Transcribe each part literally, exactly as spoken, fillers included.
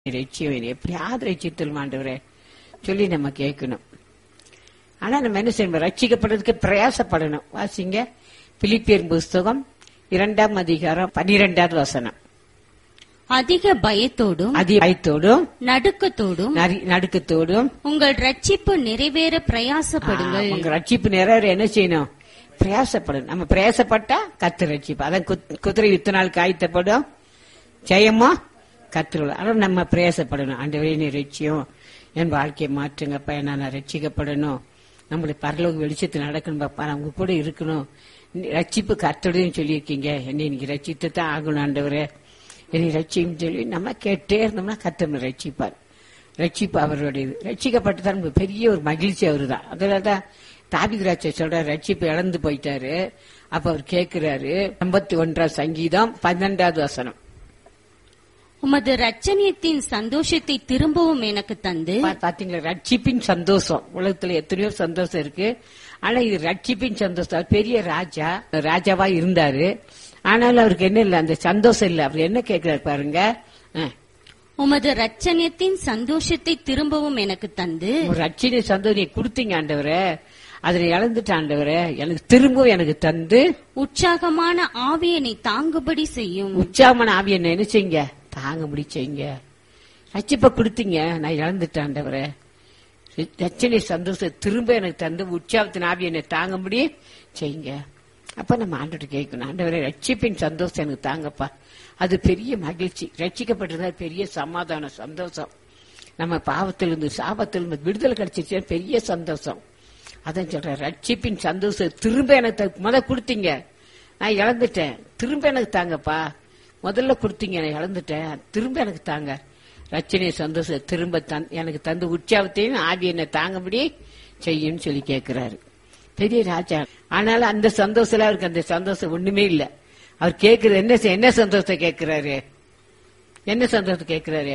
ரட்சியம் எப்படியாவது ரட்சித்தல் ஆண்டவரே சொல்லி நம்ம கேட்கணும். ஆனா நம்ம என்ன செய்யணும்? ரட்சிக்கப்படுறதுக்கு பிரயாசப்படணும். வாசிங்க பிலிப்பியர் புஸ்தகம் இரண்டாம் அதிகாரம் பனிரெண்டாவது வசனம். அதிக பயத்தோடும் அதி பயத்தோடும் நடுக்கத்தோடும் நரி- நடுக்கத்தோடும் உங்கள் ரட்சிப்பு நிறைவேற பிரயாசப்படுங்கள். ஆ, உங்க ரட்சிப்பு நிறைவேற என்ன செய்யணும்? பிரயாசப்படணும். நம்ம பிரயாசப்பட்டா கத்து ரட்சிப்பு. அதான் குத்- குதிரை யுத்த நாள் காய்த்தப்படும், ஜெயமோ கத்துருவோம். ஆனா நம்ம பிரயாசப்படணும். ஆண்டவரே நீ ரட்சியம், என் வாழ்க்கையை மாற்றுங்கப்பா, நான் ரட்சிக்கப்படணும், நம்மளுடைய பரலோக வெளிச்சத்தில் நடக்கணும் பாப்பா, நான் உங்க கூட இருக்கணும், நீ ரட்சிப்பு கர்த்தருடையன்னு சொல்லியிருக்கீங்க, என்னை நீங்க ரட்சித்து தான் ஆகணும் ஆண்டவரே, என்னை ரட்சியும் சொல்லி நம்ம கேட்டே இருந்தோம்னா கர்த்தர் ரட்சிப்பார். ரட்சிப்பு அவருடையது. ரட்சிக்கப்பட்டு தான் நமக்கு பெரிய ஒரு மகிழ்ச்சி அவரு தான். அதனாலதான் தாபிகராஜ சொல்ற ரட்சிப்பு இழந்து போயிட்டாரு. அப்ப அவர் கேட்கிறாரு, ஐம்பத்தி ஒன்றாம் சங்கீதம் பன்னெண்டாவது வசனம். உமது ரட்சணியத்தின் சந்தோஷத்தை திரும்பவும் எனக்கு தந்து பா- பாத்தீங்களா, ரட்சிப்பின் சந்தோஷம். உலகத்துல எத்தனையோ சந்தோஷம் இருக்கு, ஆனா இது ரட்சிப்பின் சந்தோஷம். அவர் பெரிய ராஜா, ராஜாவா இருந்தாரு. ஆனாலும் அவருக்கு என்ன இல்ல, அந்த சந்தோஷம் இல்ல. அவர் என்ன கேட்கிறாரு பாருங்க, அஹ், உமது ரட்சணியத்தின் சந்தோஷத்தை திரும்பவும் எனக்கு தந்து ஒரு ரட்சினை சந்தோஷம் நீ கொடுத்தீங்க ஆண்டவரே, அதுல இழந்துட்ட ஆண்டவரே, எனக்கு திரும்பவும் எனக்கு தந்து உற்சாகமான ஆவியனை தாங்குபடி செய்யும். உற்சாகமான ஆவி என்ன என்ன செய்யுங்க, தாங்க முடி செய்யுங்க. ரட்சிப்பை கொடுத்தீங்க, நான் இழந்துட்டேன் ஆண்டவரே, ரட்சனை சந்தோஷம் திரும்ப எனக்கு தந்து உற்சாகத்தின் ஆவி என்னை தாங்க முடி செய்யுங்க. அப்ப நம்ம ஆண்டவர்கிட்ட கேட்கணும், ஆண்டவரே ரட்சிப்பின் சந்தோஷம் எனக்கு தாங்கப்பா. அது பெரிய மகிழ்ச்சி. ரட்சிக்கப்பட்டிருந்தா பெரிய சமாதானம், சந்தோஷம். நம்ம பாவத்திலிருந்து சாபத்திலிருந்து விடுதலை கிடைச்சிச்சு, பெரிய சந்தோஷம். அதான் சொல்றேன், ரட்சிப்பின் சந்தோஷம் திரும்ப எனக்கு முத கொடுத்தீங்க, நான் இழந்துட்டேன், திரும்ப எனக்கு தாங்கப்பா. முதல்ல கொடுத்தீங்க, நான் இழந்துட்டேன், திரும்ப எனக்கு தாங்க. ரட்சனை சந்தோஷம் திரும்ப தந் எனக்கு தந்து உற்சாகத்தையும் ஆவி என்ன தாங்கபடி செய்யும்னு சொல்லி கேட்கிறாரு பெரிய ராஜா. ஆனாலும் அந்த சந்தோஷத்துல அவருக்கு அந்த சந்தோஷம் ஒண்ணுமே இல்ல. அவர் கேட்கறது என்ன என்ன சந்தோஷத்தை கேட்கிறாரு? என்ன சந்தோஷத்தை கேட்கிறாரு?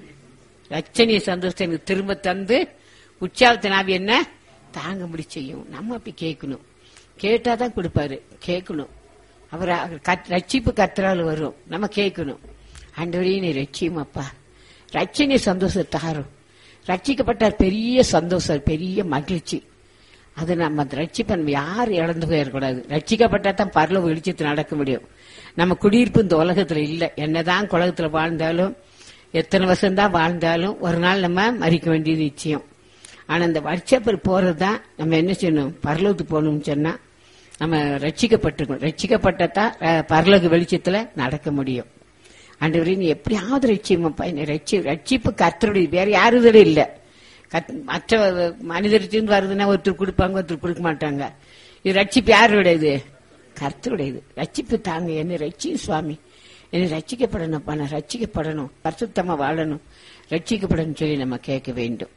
ரட்சணிய சந்தோஷத்தை எனக்கு திரும்ப தந்து உற்சாகத்தின் ஆவி என்ன தாங்க முடி செய்யும். நம்ம அப்படி கேட்கணும். கேட்டாதான் கொடுப்பாரு. கேட்கணும். அவர் ரட்சிப்பு கர்த்தரால் வரும். நம்ம கேட்கணும், ஆண்டவரே நீ ரட்சியும் அப்பா, ரட்சணிய சந்தோஷம் தாரும். ரட்சிக்கப்பட்டார் பெரிய சந்தோஷம், பெரிய மகிழ்ச்சி. அது நம்ம அந்த ரட்சிப்பை நம்ம யாரும் இழந்து போயிடக்கூடாது. ரட்சிக்கப்பட்டா தான் பரலோக வெளிச்சத்தில் நடக்க முடியும். நம்ம குடியிருப்பு இந்த உலகத்துல இல்ல. என்னதான் உலகத்துல வாழ்ந்தாலும், எத்தனை வருஷம் தான் வாழ்ந்தாலும் ஒரு நாள் நம்ம மறிக்க வேண்டியது நிச்சயம். ஆனா இந்த ரட்சப்பர் போறதுதான் நம்ம என்ன செய்யணும், பரலோகத்துக்கு போகணும்னு சொன்னா நம்ம ரட்சிக்கப்பட்டிருக்கணும். ரட்சிக்கப்பட்டதான் பரலோக வெளிச்சத்துல நடக்க முடியும். ஆண்டவரே நீ எப்படியாவது ரட்சியமாப்பா, என்னை ரட்சி ரட்சிப்பு கர்த்தருடைய, வேற யாருதே இல்ல. மற்ற மனிதர்கிட்ட வருதுன்னா ஒருத்தர் கொடுப்பாங்க, ஒருத்தர் கொடுக்க மாட்டாங்க. இது ரட்சிப்பு யாருடையது? கர்த்தருடையது. ரட்சிப்பு தாங்க, என்னை ரட்சி சுவாமி, என்னை ரட்சிக்கப்படணும்ப்பா, நான் ரட்சிக்கப்படணும், பரிசுத்தமா வாழணும், ரட்சிக்கப்படணும் சொல்லி நம்ம கேட்க வேண்டும்.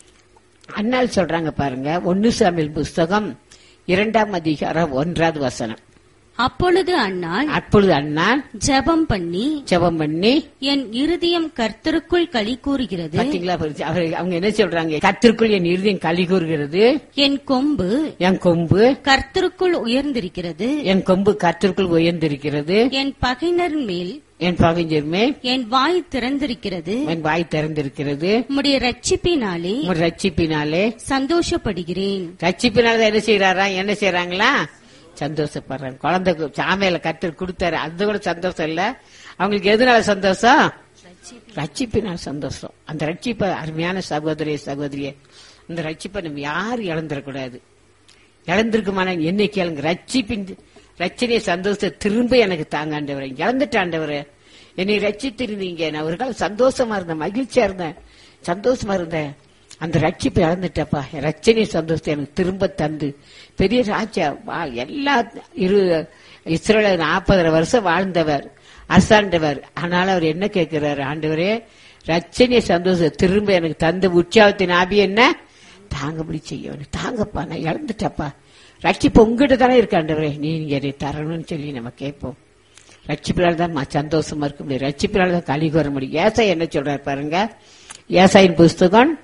அண்ணால் சொல்றாங்க பாருங்க, ஒன்னு சாமுவேல் புஸ்தகம் இரண்டாம் அதிகாரம் ஒன்றாவது வசனம். அப்பொழுது அன்னாள் அப்பொழுது அண்ணால் ஜெபம் பண்ணி ஜெபம் பண்ணி, என் இருதயம் கர்த்தருக்குள் களி கூறுகிறது, பாத்தீங்களா, அவர் அவங்க என்ன சொல்றாங்க, கர்த்தருக்குள் என் இருதயம் களி கூறுகிறது, என் கொம்பு என் கொம்பு கர்த்தருக்குள் உயர்ந்திருக்கிறது, என் கொம்பு கர்த்தருக்குள் உயர்ந்திருக்கிறது, என் பகைஞர் மேல் என் பகைஞர் மேல் என் வாய் திறந்திருக்கிறது, என் வாய் திறந்திருக்கிறது, உம்முடைய ரட்சிப்பினாலே உம் ரட்சிப்பினாலே சந்தோஷப்படுகிறேன். ரட்சிப்பினால என்ன செய்யறாரா, என்ன செய்யறாங்களா, சந்தோஷப்படுறாங்க. குழந்தை சாமையில கர்த்தர் கொடுத்தாரு, அது கூட சந்தோஷம் இல்ல. அவங்களுக்கு எதுனால சந்தோஷம்? ரட்சிப்பினால சந்தோஷம். அந்த ரட்சிப்பை அருமையான சகோதரிய சகோதரிய, அந்த ரட்சிப்பை நம்ம யாரும் இழந்துடக்கூடாது. இழந்திருக்குமான என்னை கேளுங்க, ரட்சிப்பின் ரட்சணைய சந்தோஷத்தை திரும்ப எனக்கு தாங்க ஆண்டவரே. இழந்துட்ட ஆண்டவரே, என்னை ரட்சித்திருந்தீங்க, நான் ஒரு காலம் சந்தோஷமா இருந்தேன், மகிழ்ச்சியா இருந்தேன், சந்தோஷமா இருந்தேன், அந்த ரட்சிப்பை இழந்துட்டப்பா, ரட்சணைய சந்தோஷத்தை எனக்கு திரும்ப தந்து பெரிய ராஜா எல்லா இரு இஸ்ரேல நாற்பதரை வருஷம் வாழ்ந்தவர், அரசாண்டவர். ஆனாலும் அவர் என்ன கேட்கிறாரு, ஆண்டவரே ரட்சணைய சந்தோஷம் திரும்ப எனக்கு தந்து உற்சாகத்தின் ஆவி என்ன தாங்கபடி செய்யும், தாங்கப்பா, நான் இழந்துட்டப்பா, ரட்சிப்பு உங்ககிட்ட தானே இருக்கு ஆண்டவரே, நீங்க என்னை தரணும்னு சொல்லி நம்ம கேட்போம். ரட்சிப்பினால தான் சந்தோஷமா இருக்க முடியும், ரட்சிப்பினால தான் களி கூற முடியும். ஏசாய் என்ன சொல்றாரு பாருங்க, ஏசாயின் புஸ்தகம்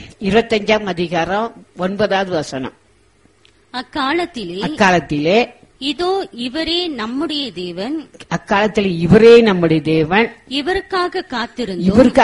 இருபத்தஞ்சாம் அதிகாரம் ஒன்பதாவது வசனம். அக்காலத்திலே அக்காலத்திலே இதோ இவரே நம்முடைய தேவன், அக்காலத்தில் இவரே நம்முடைய தேவன், இவருக்காக காத்திருந்தோம், இவருக்கு